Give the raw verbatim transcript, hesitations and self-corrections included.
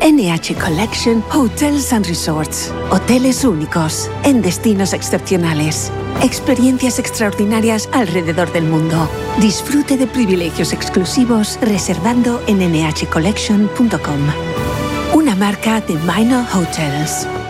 N H Collection Hotels and Resorts. Hoteles únicos, en destinos excepcionales. Experiencias extraordinarias alrededor del mundo. Disfrute de privilegios exclusivos reservando en n h collection punto com. Una marca de Minor Hotels.